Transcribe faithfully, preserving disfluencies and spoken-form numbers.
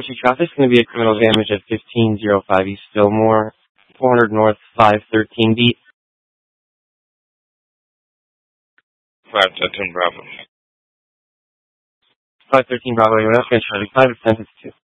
Pushing traffic is going to be a criminal damage at fifteen oh five East Fillmore, four hundred North, five thirteen beat. five thirteen Bravo. five thirteen Bravo, you're not going to Charlie five, it's ten fifty-two.